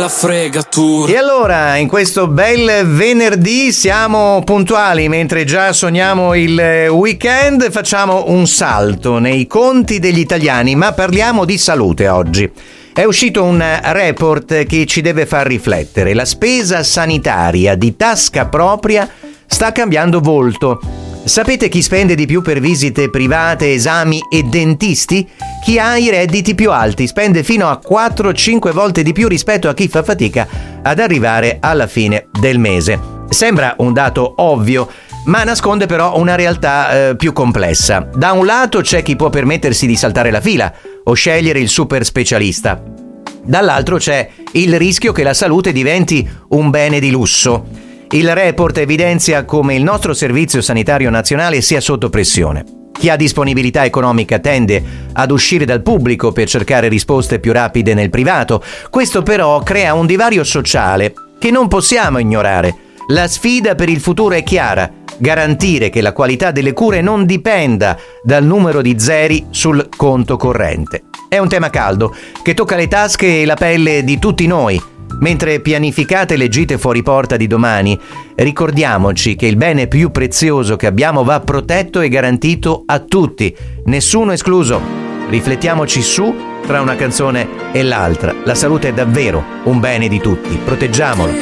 la fregatura. E allora, in questo bel venerdì siamo puntuali, mentre già sogniamo il weekend, facciamo un salto nei conti degli italiani, ma parliamo di salute oggi. È uscito un report che ci deve far riflettere. La spesa sanitaria di tasca propria sta cambiando volto. Sapete chi spende di più per visite private, esami e dentisti? Chi ha i redditi più alti spende fino a 4-5 volte di più rispetto a chi fa fatica ad arrivare alla fine del mese. Sembra un dato ovvio, ma nasconde però una realtà più complessa. Da un lato c'è chi può permettersi di saltare la fila o scegliere il super specialista. Dall'altro c'è il rischio che la salute diventi un bene di lusso. Il report evidenzia come il nostro servizio sanitario nazionale sia sotto pressione. Chi ha disponibilità economica tende ad uscire dal pubblico per cercare risposte più rapide nel privato. Questo però crea un divario sociale che non possiamo ignorare. La sfida per il futuro è chiara: garantire che la qualità delle cure non dipenda dal numero di zeri sul conto corrente. È un tema caldo che tocca le tasche e la pelle di tutti noi. Mentre pianificate le gite fuori porta di domani, ricordiamoci che il bene più prezioso che abbiamo va protetto e garantito a tutti, nessuno escluso. Riflettiamoci su tra una canzone e l'altra. La salute è davvero un bene di tutti, proteggiamolo.